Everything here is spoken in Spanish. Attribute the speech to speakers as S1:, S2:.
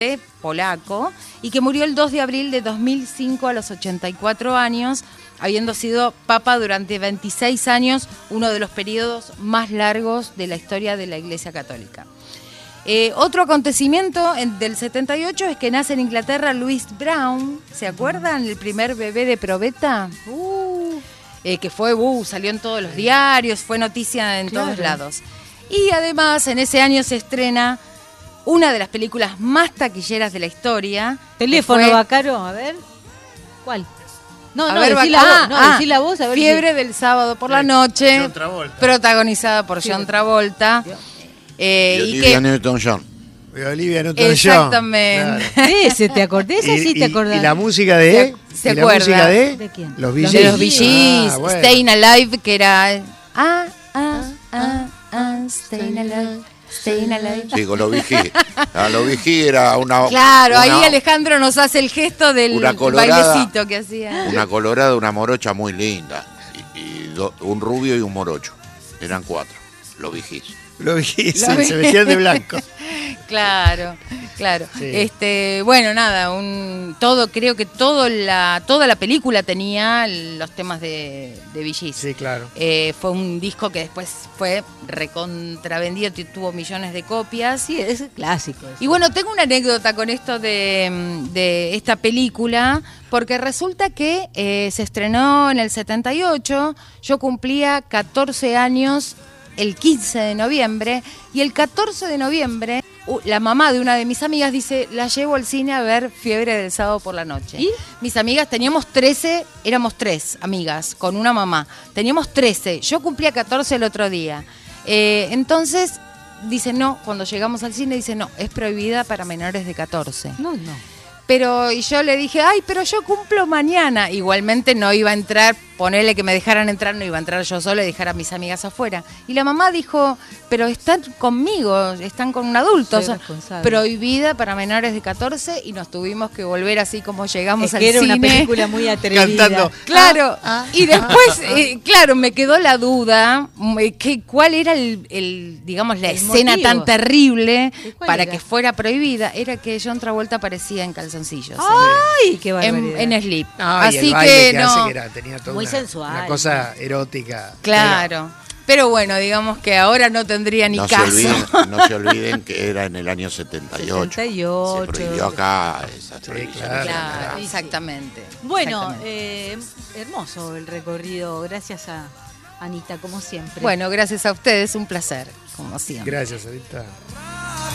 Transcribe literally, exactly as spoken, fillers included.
S1: polaco, y que murió el dos de abril de dos mil cinco a los ochenta y cuatro años, habiendo sido papa durante veintiséis años, uno de los periodos más largos de la historia de la Iglesia Católica. Eh, otro acontecimiento en, del setenta y ocho es que nace en Inglaterra Louis Brown, ¿se acuerdan? El primer bebé de probeta, uh, eh, que fue, uh, salió en todos los diarios, fue noticia en claro. todos lados. Y además en ese año se estrena una de las películas más taquilleras de la historia.
S2: Teléfono,
S1: fue...
S2: Bacaro, a ver. ¿Cuál? No,
S1: a
S2: no,
S1: ver,
S2: decí, la
S1: ah,
S2: voz, no
S1: ah,
S2: decí la voz. A ver
S1: Fiebre
S2: si...
S1: del sábado por la noche, protagonizada por sí, John Travolta.
S3: Eh, y Olivia que... Newton-John.
S4: Olivia Newton-John.
S1: Exactamente.
S2: Claro. Ese, ¿te acordás? Ese sí te acordás.
S4: ¿Y la música de?
S1: ¿Se
S4: ¿Y
S1: acuerda?
S4: la música de?
S2: ¿De quién?
S4: Los Bee Gees.
S1: De los Bee Gees,
S4: ah, bueno.
S1: Staying Alive, que era... Ah, ah, ah, ah, Staying Alive. Staying Alive.
S3: Sí, con los Bee Gees. A los Bee Gees era una...
S1: Claro,
S3: una,
S1: ahí Alejandro nos hace el gesto del bailecito que hacía.
S3: Una colorada, una morocha muy linda. Y, y do, un rubio y un morocho. Eran cuatro, los Bee Gees.
S4: Los Bee Gees, sí, se vestían de blanco.
S1: Claro, claro.
S4: Sí.
S1: Este, bueno, nada, un todo, creo que todo la, toda la película tenía los temas de, de Bee Gees.
S4: Sí, claro.
S1: Eh, fue un disco que después fue recontravendido, tuvo millones de copias.
S2: Sí, es clásico. Eso.
S1: Y bueno, tengo una anécdota con esto de, de esta película, porque resulta que eh, se estrenó en el setenta y ocho, yo cumplía catorce años el quince de noviembre, y el catorce de noviembre la mamá de una de mis amigas dice, la llevo al cine a ver Fiebre del sábado por la noche. ¿Y? Mis amigas, teníamos trece, éramos tres amigas con una mamá, teníamos trece, yo cumplía catorce el otro día, eh, entonces dice no, cuando llegamos al cine dice no, es prohibida para menores de catorce.
S2: No, no.
S1: Pero y yo le dije, ay, pero yo cumplo mañana. Igualmente no iba a entrar, ponerle que me dejaran entrar, no iba a entrar yo sola y dejar a mis amigas afuera. Y la mamá dijo, pero están conmigo, están con un adulto, o sea, prohibida para menores de catorce, y nos tuvimos que volver así como llegamos
S2: es
S1: al
S2: que era
S1: cine.
S2: Una película muy atrevida.
S4: Cantando.
S1: Claro,
S4: ah, ah,
S1: y después, ah, eh, claro, me quedó la duda, que, ¿cuál era el, el digamos, la
S2: el
S1: escena
S2: motivo
S1: tan terrible para
S2: era?
S1: que fuera prohibida? Era que John Travolta aparecía en calzoncillos.
S2: ¡Ay, qué barbaridad!
S1: En, en Sleep.
S4: Ah,
S1: así
S4: y el baile
S1: que,
S4: que
S1: no.
S4: hace que era, tenía toda
S2: muy
S4: una,
S2: sensual.
S4: Una cosa erótica.
S1: Claro. Pero bueno, digamos que ahora no tendría ni
S3: no
S1: caso.
S3: Se olviden, no se olviden que era en el año setenta y ocho.
S2: setenta y ocho.
S3: Se prohibió acá esa
S4: sí,
S3: prohibición.
S4: claro,
S1: claro, exactamente.
S2: Bueno,
S1: exactamente.
S2: Eh, hermoso el recorrido. Gracias a Anita, como siempre.
S1: Bueno, gracias a ustedes, un placer, como siempre.
S4: Gracias, Anita.